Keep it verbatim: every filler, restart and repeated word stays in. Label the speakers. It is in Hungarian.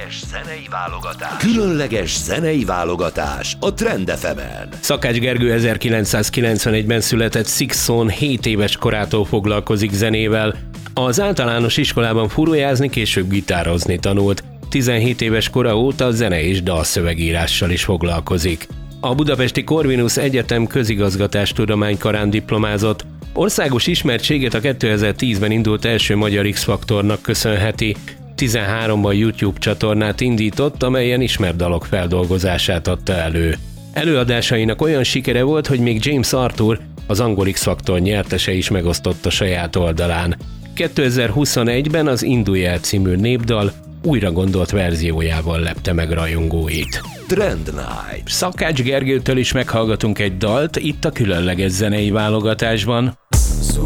Speaker 1: Különleges zenei válogatás. Különleges zenei válogatás a Trend ef emen.
Speaker 2: Szakács Gergő ezerkilencszázkilencvenegyben született Szikszón, hét éves korától foglalkozik zenével. Az általános iskolában furujázni, később gitározni tanult. tizenhét éves kora óta zene és dalszövegírással is foglalkozik. A budapesti Corvinus Egyetem közigazgatástudománykarán diplomázott. Országos ismertségét a kétezer-tízben indult első magyar X-faktornak köszönheti. tizenháromban YouTube csatornát indított, amelyen ismert dalok feldolgozását adta elő. Előadásainak olyan sikere volt, hogy még James Arthur, az angol X-faktor nyertese is megosztotta saját oldalán. kétezer-huszonegyben az Indulj el című népdal újra gondolt verziójával lepte meg rajongóit.
Speaker 1: Trend Night.
Speaker 2: Szakács Gergőtől is meghallgatunk egy dalt itt a különleges zenei válogatásban.